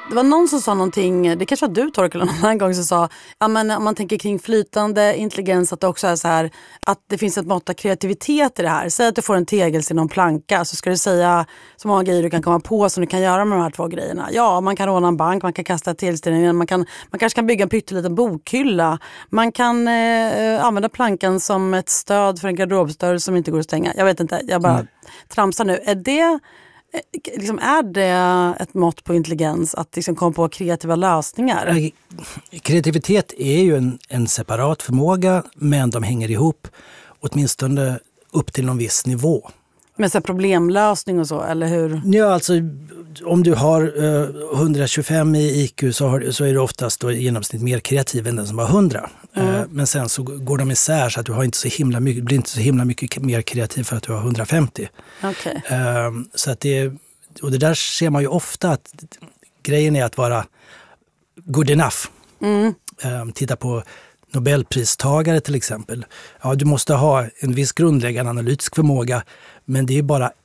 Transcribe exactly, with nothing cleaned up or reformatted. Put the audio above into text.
det var någon som sa någonting, det kanske var du Torkel någon annan gång som sa, ja men om man tänker kring flytande intelligens att det också är så här, att det finns ett mått av kreativitet i det här. Säg att du får en tegel till någon planka, så ska du säga så många grejer du kan komma på som du kan göra med de här två grejerna. Ja, man kan råna en bank, man kan kasta tillställningen, man kan man kanske kan bygga en pytteliten bokhylla. Man kan eh, använda plankan som ett stöd för en garderobsdörr som inte går att stänga. Jag vet inte, jag bara mm. tramsar nu. Är det Liksom, är det ett mått på intelligens att liksom komma på kreativa lösningar? Kreativitet är ju en, en separat förmåga, men de hänger ihop åtminstone upp till någon viss nivå. Med så problemlösning och så, eller hur? Ja, alltså om du har uh, hundratjugofem i I Q så, har, så är du oftast då i genomsnitt mer kreativ än den som har hundra. Mm. Uh, men sen så går de isär så att du har inte så himla mycket, blir inte så himla mycket mer kreativ för att du har hundrafemtio. Okay. Uh, så att det, och det där ser man ju ofta att grejen är att vara good enough. Mm. Uh, titta på Nobelpristagare till exempel. Ja, du måste ha en viss grundläggande analytisk förmåga, men det är bara